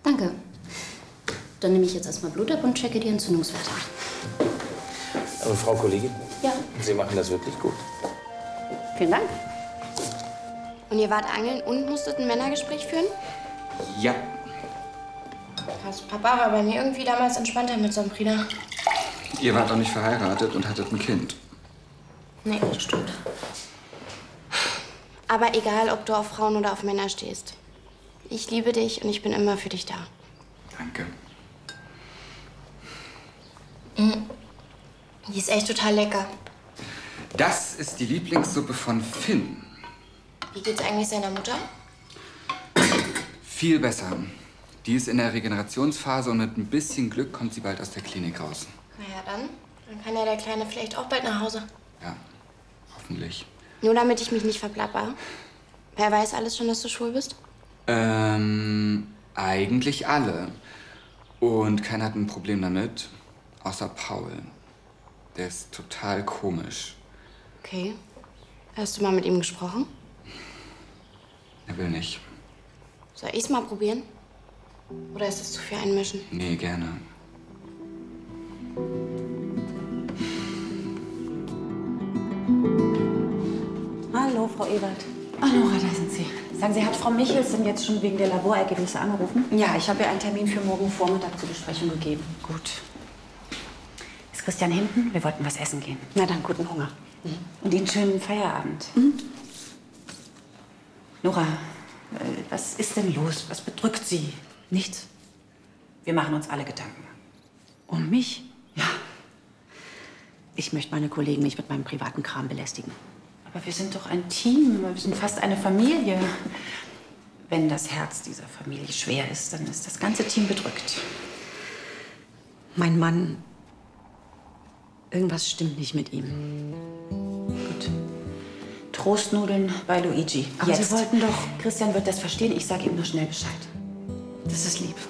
Danke. Dann nehme ich jetzt erstmal Blut ab und checke die Entzündungswerte. Aber Frau Kollegin? Ja. Sie machen das wirklich gut. Vielen Dank. Und ihr wart angeln und musstet ein Männergespräch führen? Ja. Krass, Papa war bei mir irgendwie damals entspannter mit so einem Frieda. Ihr wart auch nicht verheiratet und hattet ein Kind. Nee, das stimmt. Aber egal, ob du auf Frauen oder auf Männer stehst. Ich liebe dich und ich bin immer für dich da. Danke. Die ist echt total lecker. Das ist die Lieblingssuppe von Finn. Wie geht's eigentlich seiner Mutter? Viel besser. Die ist in der Regenerationsphase und mit ein bisschen Glück kommt sie bald aus der Klinik raus. Na ja, dann kann ja der Kleine vielleicht auch bald nach Hause. Ja, hoffentlich. Nur damit ich mich nicht verplapper. Wer weiß alles schon, dass du schwul bist? Eigentlich alle. Und keiner hat ein Problem damit, außer Paul. Der ist total komisch. Okay. Hast du mal mit ihm gesprochen? Er will nicht. Soll ich's mal probieren? Oder ist das zu viel einmischen? Nee, gerne. Hallo, Frau Ewald. Ach, Nora, da sind Sie. Sagen Sie, hat Frau Michels denn jetzt schon wegen der Laborergebnisse angerufen? Ja, ich habe ihr einen Termin für morgen Vormittag zur Besprechung gegeben. Gut. Ist Christian hinten? Wir wollten was essen gehen. Na dann, guten Hunger. Und Ihnen schönen Feierabend. Nora, was ist denn los? Was bedrückt Sie? Nichts. Wir machen uns alle Gedanken. Um mich? Ja. Ich möchte meine Kollegen nicht mit meinem privaten Kram belästigen. Aber wir sind doch ein Team. Wir sind fast eine Familie. Wenn das Herz dieser Familie schwer ist, dann ist das ganze Team bedrückt. Mein Mann... Irgendwas stimmt nicht mit ihm. Gut. Trostnudeln bei Luigi. Aber Jetzt. Sie wollten doch... Christian wird das verstehen. Ich sage ihm nur schnell Bescheid. Das ist lieb.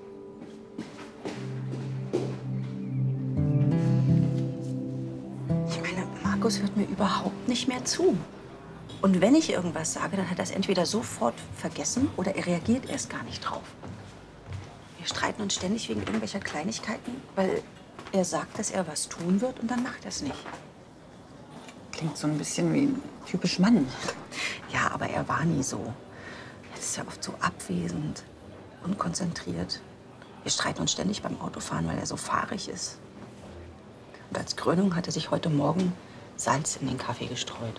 Ich meine, Markus hört mir überhaupt nicht mehr zu. Und wenn ich irgendwas sage, dann hat er es entweder sofort vergessen oder er reagiert erst gar nicht drauf. Wir streiten uns ständig wegen irgendwelcher Kleinigkeiten, weil er sagt, dass er was tun wird und dann macht er es nicht. Klingt so ein bisschen wie typisch Mann. Ja, aber er war nie so. Er ist ja oft so abwesend, unkonzentriert. Wir streiten uns ständig beim Autofahren, weil er so fahrig ist. Und als Krönung hat er sich heute Morgen Salz in den Kaffee gestreut.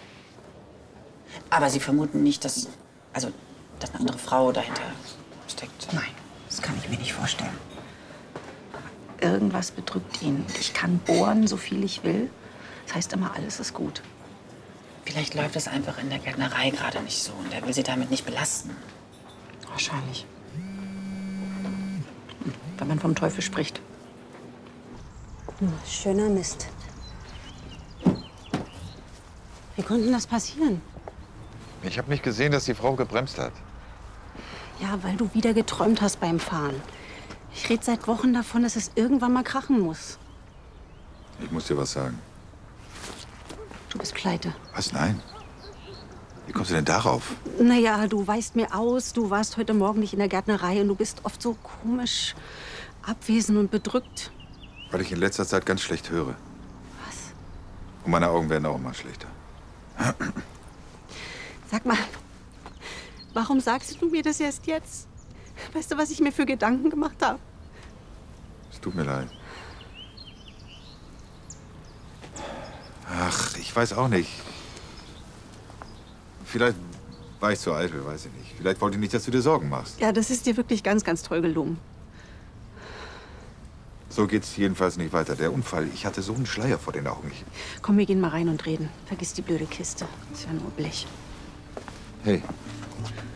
Aber Sie vermuten nicht, dass eine andere Frau dahinter steckt? Nein, das kann ich mir nicht vorstellen. Aber irgendwas bedrückt ihn. Ich kann bohren, so viel ich will. Das heißt immer, alles ist gut. Vielleicht läuft es einfach in der Gärtnerei gerade nicht so und er will Sie damit nicht belasten. Wahrscheinlich. Wenn man vom Teufel spricht. Schöner Mist. Wie konnte denn das passieren? Ich habe nicht gesehen, dass die Frau gebremst hat. Ja, weil du wieder geträumt hast beim Fahren. Ich rede seit Wochen davon, dass es irgendwann mal krachen muss. Ich muss dir was sagen. Du bist pleite. Was? Nein. Wie kommst du denn darauf? Naja, du weißt mir aus, du warst heute Morgen nicht in der Gärtnerei und du bist oft so komisch abwesend und bedrückt. Weil ich in letzter Zeit ganz schlecht höre. Was? Und meine Augen werden auch immer schlechter. Sag mal, warum sagst du mir das erst jetzt? Weißt du, was ich mir für Gedanken gemacht habe? Es tut mir leid. Ach, ich weiß auch nicht. Vielleicht war ich zu eitel, weiß ich nicht. Vielleicht wollte ich nicht, dass du dir Sorgen machst. Ja, das ist dir wirklich ganz, ganz toll gelungen. So geht's jedenfalls nicht weiter. Der Unfall, ich hatte so einen Schleier vor den Augen. Komm, wir gehen mal rein und reden. Vergiss die blöde Kiste. Ist ja nur Blech. Hey,